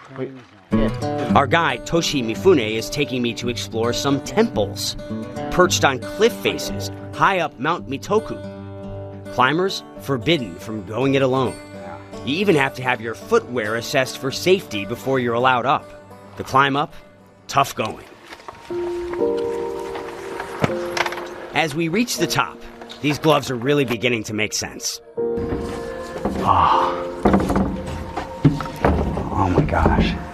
Wait. Our guide, Toshi Mifune, is taking me to explore some temples, perched on cliff faces high up Mount Mitoku. Climbers forbidden from going it alone. You even have to have your footwear assessed for safety before you're allowed up. The climb up, tough going. As we reach the top, these gloves are really beginning to make sense. Oh my gosh.